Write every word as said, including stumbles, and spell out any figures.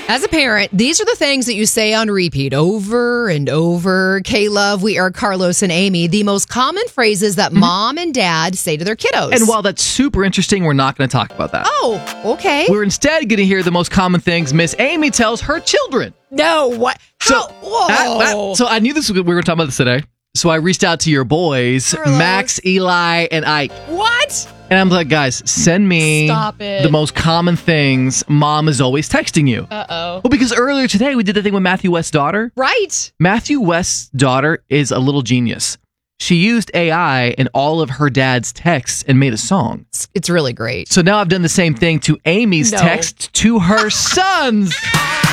As a parent, these are the things that you say on repeat over and over. K-Love, we are Carlos and Amy. The most common phrases that mm-hmm. mom and dad say to their kiddos. And while that's super interesting, we're not going to talk about that. Oh, okay. We're instead going to hear the most common things Miss Amy tells her children. No, what? How? So, Whoa. That, that, so I knew this. We were talking about this today. So I reached out to your boys, Carlos. Max, Eli, and Ike. What? And I'm like, guys, send me Stop it. the most common things mom is always texting you. Uh-oh. Well, because earlier today we did the thing with Matthew West's daughter. Right. Matthew West's daughter is a little genius. She used A I in all of her dad's texts and made a song. It's, it's really great. So now I've done the same thing to Amy's No. text to her sons.